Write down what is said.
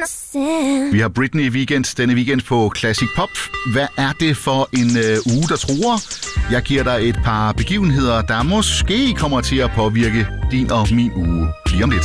Vi har Britney Weekend denne weekend på Classic Pop. Hvad er det for en uge, der truer? Jeg giver dig et par begivenheder, der måske kommer til at påvirke din og min uge lige om lidt.